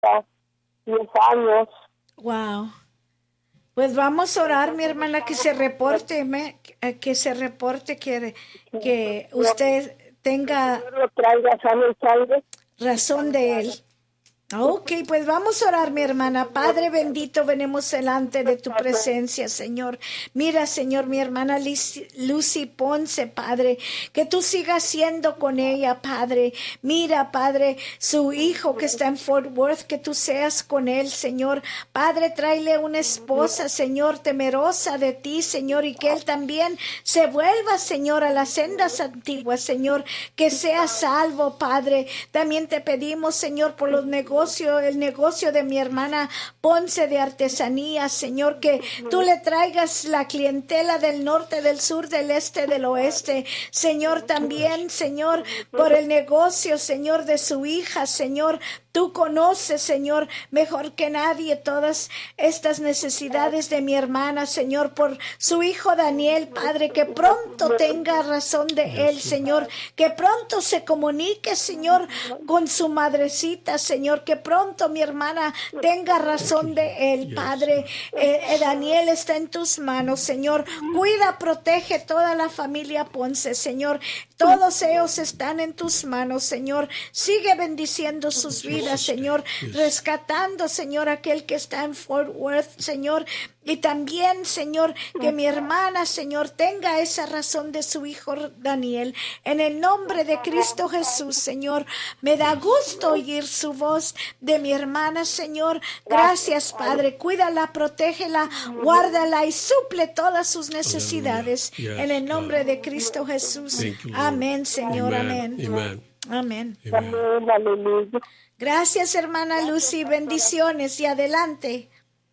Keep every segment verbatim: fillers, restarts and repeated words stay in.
diez años. Wow. Pues vamos a orar, mi hermana, que se reporte, me, que se reporte, que, que usted tenga Que Dios lo traiga sano y salve. razón de él. Ok, pues vamos a orar, mi hermana. Padre bendito, venimos delante de tu presencia, Señor. Mira, Señor, mi hermana Liz- Lucy Ponce, Padre, que tú sigas siendo con ella, Padre. Mira, Padre, su hijo que está en Fort Worth, que tú seas con él, Señor. Padre, tráele una esposa, Señor, temerosa de ti, Señor, y que él también se vuelva, Señor, a las sendas antiguas, Señor, que sea salvo, Padre. También te pedimos, Señor, por los negocios, el negocio de mi hermana Ponce de artesanía, Señor, que tú le traigas la clientela del norte, del sur, del este, del oeste, Señor, también, Señor, por el negocio, Señor, de su hija, Señor. Tú conoces, Señor, mejor que nadie todas estas necesidades de mi hermana, Señor, por su hijo Daniel, Padre, que pronto tenga razón de él, Señor, que pronto se comunique, Señor, con su madrecita, Señor, que pronto mi hermana tenga razón de él, Padre. Eh, eh, Daniel está en tus manos, Señor. Cuida, protege toda la familia Ponce, Señor. Todos ellos están en tus manos, Señor. Sigue bendiciendo sus vidas, Señor, rescatando, Señor, aquel que está en Fort Worth, Señor. Y también, Señor, que mi hermana, Señor, tenga esa razón de su hijo Daniel. En el nombre de Cristo Jesús, Señor, me da gusto oír su voz de mi hermana, Señor. Gracias, Padre. Cuídala, protégela, guárdala y suple todas sus necesidades. En el nombre de Cristo Jesús. Amén, Señor. Amén. Amén. Amén. Gracias, hermana Lucy. Bendiciones y adelante.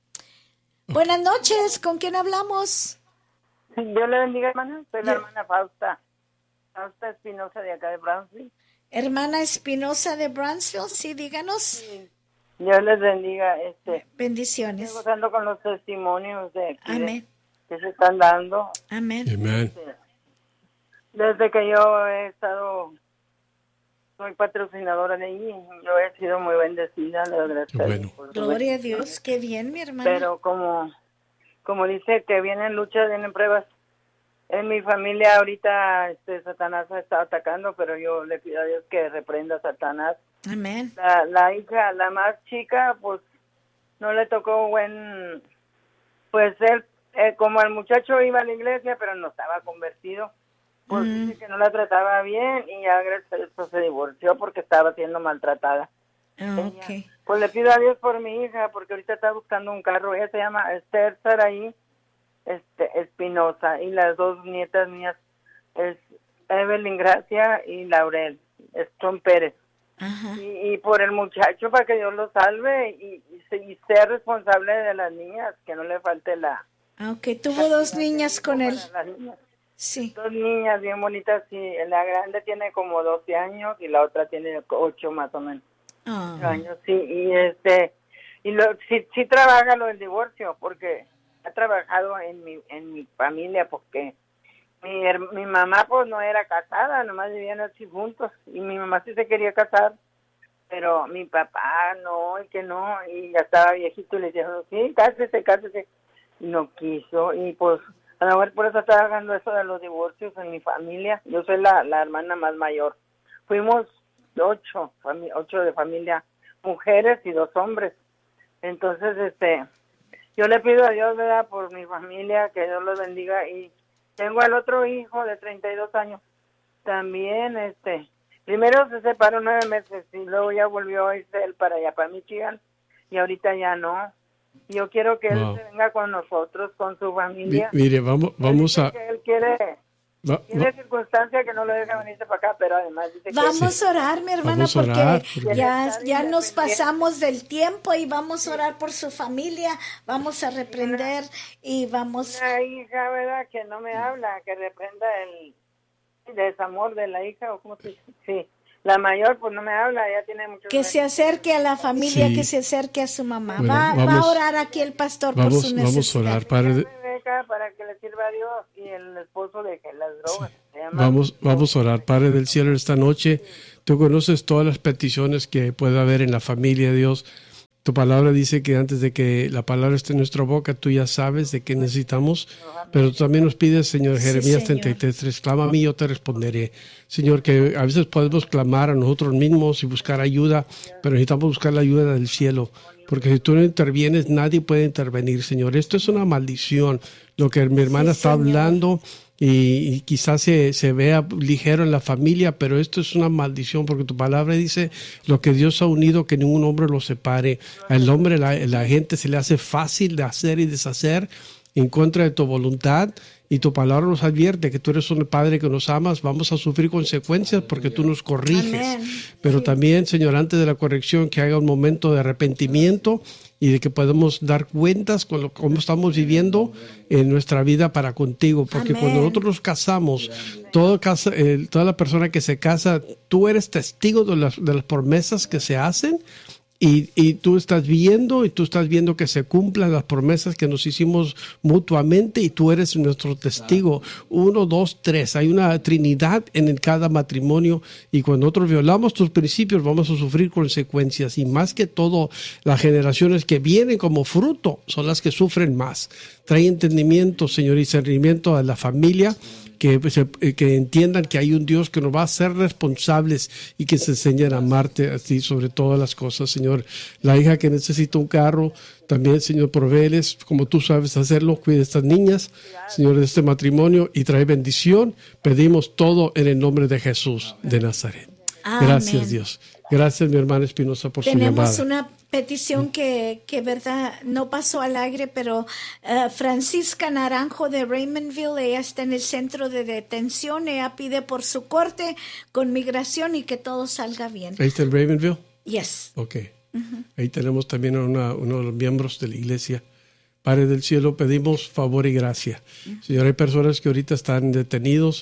Buenas noches, ¿con quién hablamos? Dios le bendiga, hermana. Soy la hermana Fausta. Fausta Espinosa de acá de Brownsville. Hermana Espinosa de Brownsville, sí, díganos. Sí. Dios les bendiga. Este, Bendiciones. Estoy gozando con los testimonios de aquí Amén. De, que se están dando. Amén. Amén. Este, desde que yo he estado, soy patrocinadora de allí, yo he sido muy bendecida, la verdad. Bueno. Gloria a Dios, qué bien, mi hermana. Pero como, como dice que vienen luchas, vienen pruebas. En mi familia ahorita este Satanás ha estado atacando, pero yo le pido a Dios que reprenda a Satanás. Amén. La, la hija, la más chica, pues no le tocó buen, pues él, eh, como el muchacho iba a la iglesia, pero no estaba convertido. Pues mm. dice que no la trataba bien y ya gracias a Dios se divorció porque estaba siendo maltratada. Oh, okay. Ella, pues le pido a Dios por mi hija porque ahorita está buscando un carro. Ella se llama Esther Saraí este, Espinosa y las dos nietas mías es Evelyn Gracia y Laurel, son Pérez. Ajá. Y, y por el muchacho para que Dios lo salve y, y, y sea responsable de las niñas, que no le falte la... Aunque okay, tuvo dos niñas con él. Sí. Dos niñas bien bonitas, y la grande tiene como doce años y la otra tiene ocho más o menos. Oh. años, sí, y este, y lo, sí, sí trabaja lo del divorcio, porque ha trabajado en mi, en mi familia, porque mi, mi mamá pues no era casada, nomás vivían así juntos, y mi mamá sí se quería casar, pero mi papá no, y que no, y ya estaba viejito, y le dijeron, sí, cásese, cásese, y no quiso, y pues, a lo mejor por eso está trabajando eso de los divorcios en mi familia. Yo soy la, la hermana más mayor. Fuimos ocho, fami- ocho de familia, mujeres y dos hombres. Entonces, este, yo le pido a Dios, ¿verdad?, por mi familia, que Dios los bendiga. Y tengo al otro hijo de treinta y dos años. También, este, primero se separó nueve meses y luego ya volvió a irse él para allá, para Michigan. Y ahorita ya no. Yo quiero que Wow. él se venga con nosotros, con su familia. Mi- mire, vamos, vamos a... Que él quiere, va- tiene va- circunstancia que no lo deja venirse para acá, pero además dice que... Vamos a orar, mi hermana, Vamos a orar, porque porque- ya, ya nos pasamos del tiempo y vamos a orar por su familia, vamos a reprender y vamos... Una hija, ¿verdad?, que no me habla, que reprenda el desamor de la hija, o cómo se dice, sí. La mayor, pues no me habla, ya tiene mucho... Que se acerque a la familia, Sí. que se acerque a su mamá. Bueno, va, va a vamos- orar aquí el pastor por Vamos, su vamos a necesidad. orar, Padre. de- Rebeca, para que le sirva a Dios, y el esposo de que las drogas. Se llama- Vamos, vamos a orar, Padre del cielo, esta noche. Tú conoces todas las peticiones que pueda haber en la familia, Dios. Tu palabra dice que antes de que la palabra esté en nuestra boca, tú ya sabes de qué necesitamos, pero tú también nos pides, Señor, Jeremías Sí, treinta y tres, tres, clama a mí y yo te responderé. Señor, que a veces podemos clamar a nosotros mismos y buscar ayuda, pero necesitamos buscar la ayuda del cielo, porque si tú no intervienes, nadie puede intervenir, Señor. Esto es una maldición, lo que mi hermana Sí, está Señor. hablando. Y, y quizás se, se vea ligero en la familia, pero esto es una maldición, porque tu palabra dice, lo que Dios ha unido, que ningún hombre lo separe. Al hombre, la, la gente se le hace fácil de hacer y deshacer en contra de tu voluntad, y tu palabra nos advierte que tú eres un Padre que nos amas. Vamos a sufrir consecuencias porque tú nos corriges. Amén. Pero Sí. también, Señor, antes de la corrección, que haga un momento de arrepentimiento y de que podamos dar cuentas con lo cómo estamos viviendo en nuestra vida para contigo, porque Amén. cuando nosotros nos casamos, todo casa, eh, toda la persona que se casa, tú eres testigo de las, de las promesas que se hacen. Y, y tú estás viendo, y tú estás viendo que se cumplan las promesas que nos hicimos mutuamente, y tú eres nuestro testigo. Uno, dos, tres. Hay una trinidad en cada matrimonio, y cuando nosotros violamos tus principios vamos a sufrir consecuencias. Y más que todo, las generaciones que vienen como fruto son las que sufren más. Trae entendimiento, Señor, y discernimiento a la familia. Que, que entiendan que hay un Dios que nos va a hacer responsables y que se enseñen a amarte a ti sobre todas las cosas, Señor. La hija que necesita un carro, también, Señor, provéeles como tú sabes hacerlo. Cuida a estas niñas, Señor, de este matrimonio, y trae bendición. Pedimos todo en el nombre de Jesús de Nazaret. Amén. Gracias, Dios. Gracias, mi hermana Espinosa, por su llamada. Tenemos una petición que, que verdad no pasó al aire, pero uh, Francisca Naranjo de Raymondville, ella está en el centro de detención. Ella pide por su corte con migración y que todo salga bien. Ahí está el Ravenville. Yes. Ok. Uh-huh. Ahí tenemos también a una, uno de los miembros de la iglesia. Padre del cielo, pedimos favor y gracia. Uh-huh. Señor, hay personas que ahorita están detenidos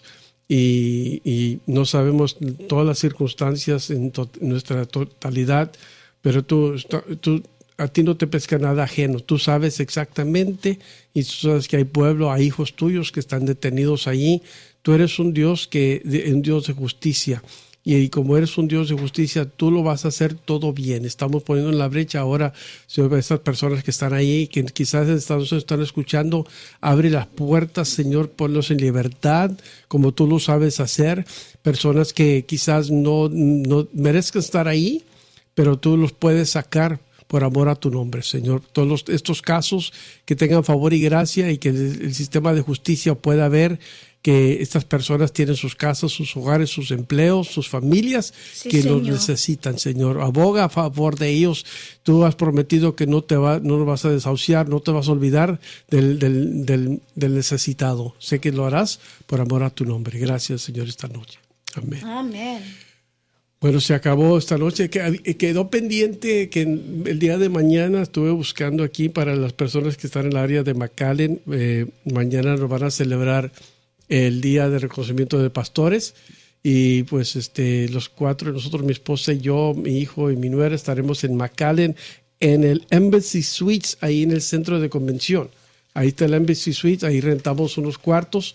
y, y no sabemos todas las circunstancias en, to- en nuestra totalidad, pero tú, tú, a ti no te pesca nada ajeno. Tú sabes exactamente, y tú sabes que hay pueblo, hay hijos tuyos que están detenidos allí. Tú eres un Dios que, un Dios de justicia. Y como eres un Dios de justicia, tú lo vas a hacer todo bien. Estamos poniendo en la brecha ahora, Señor, estas personas que están ahí, que quizás están, están escuchando, abre las puertas, Señor, ponlos en libertad, como tú lo sabes hacer. Personas que quizás no, no merezcan estar ahí, pero tú los puedes sacar por amor a tu nombre, Señor. Todos los, estos casos que tengan favor y gracia, y que el, el sistema de justicia pueda ver que estas personas tienen sus casas, sus hogares, sus empleos, sus familias, Sí, que Señor. los necesitan, Señor. Aboga a favor de ellos. Tú has prometido que no te va, no nos vas a desahuciar, no te vas a olvidar del, del, del, del necesitado. Sé que lo harás por amor a tu nombre. Gracias, Señor, esta noche. Amén. Amén. Bueno, se acabó esta noche. Quedó pendiente que el día de mañana estuve buscando aquí para las personas que están en el área de McAllen. Eh, mañana nos van a celebrar el día de reconocimiento de pastores, y pues este los cuatro, nosotros, mi esposa y yo, mi hijo y mi nuera, estaremos en McAllen en el Embassy Suites, ahí en el centro de convención. Ahí está el Embassy Suites, ahí rentamos unos cuartos,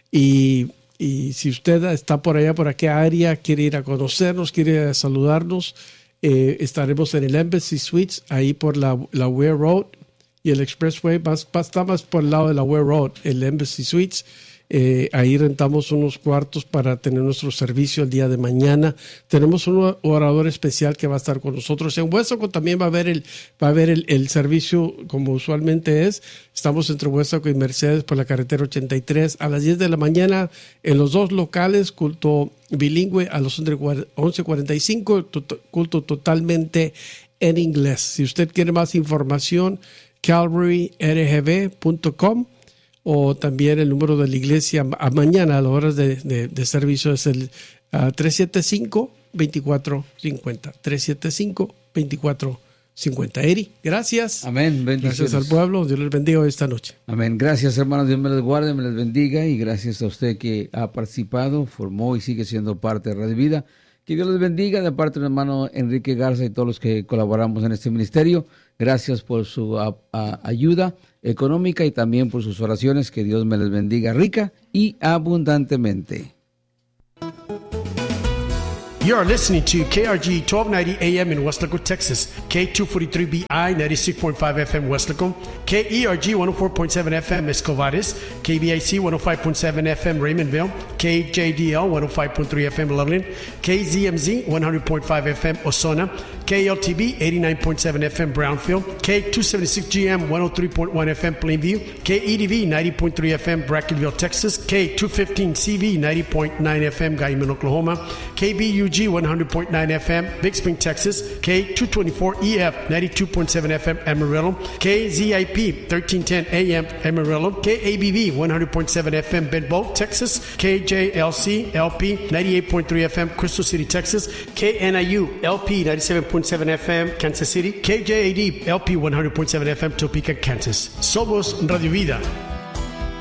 y Y si usted está por allá, por aquella área, quiere ir a conocernos, quiere saludarnos, eh, estaremos en el Embassy Suites, ahí por la, la Ware Road y el Expressway. Más, está más por el lado de la Ware Road, el Embassy Suites. Eh, ahí rentamos unos cuartos para tener nuestro servicio el día de mañana. Tenemos un orador especial que va a estar con nosotros. En Huesaco también va a haber el, va a haber el, el servicio como usualmente es. Estamos entre Huesaco y Mercedes por la carretera ochenta y tres a las diez de la mañana en los dos locales, culto bilingüe a las once cuarenta y cinco, culto totalmente en inglés. Si usted quiere más información, calvary r g b punto com, o también el número de la iglesia a mañana a las horas de, de, de servicio es el uh, tres siete cinco, veinticuatro cincuenta. tres siete cinco, veinticuatro cincuenta. Eri, gracias. Amén. Bendiciones. Gracias al pueblo. Dios les bendiga hoy esta noche. Amén. Gracias, hermanos. Dios me les guarde, me les bendiga, y gracias a usted que ha participado, formó y sigue siendo parte de Radio Vida. Que Dios les bendiga de parte del hermano Enrique Garza y todos los que colaboramos en este ministerio. Gracias por su a, a, ayuda económica y también por sus oraciones. Que Dios me les bendiga rica y abundantemente. You are listening to K R G twelve ninety A M in Weslaco, Texas, K two forty-three B I ninety-six point five F M Weslaco, K E R G one oh four point seven F M Escovares, K B I C one oh five point seven F M Raymondville, K J D L one oh five point three F M Loveland, K Z M Z one hundred point five F M Osona, K L T B eighty-nine point seven F M Brownfield, K two seventy-six G M one oh three point one F M Plainview, K E D V ninety point three F M Brackenville, Texas, K two fifteen C V ninety point nine F M Guyman, Oklahoma, K B U G one hundred point nine F M Big Spring, Texas, K two twenty-four E F ninety-two point seven F M Amarillo, K Z I P thirteen ten A M Amarillo, K A B V one hundred point seven F M Benbow, Texas, K J L C L P ninety-eight point three F M Crystal City, Texas, K N I U L P ninety-seven point seven F M Kansas City, K J A D L P one hundred point seven F M Topeka, Kansas. Somos Radio Vida.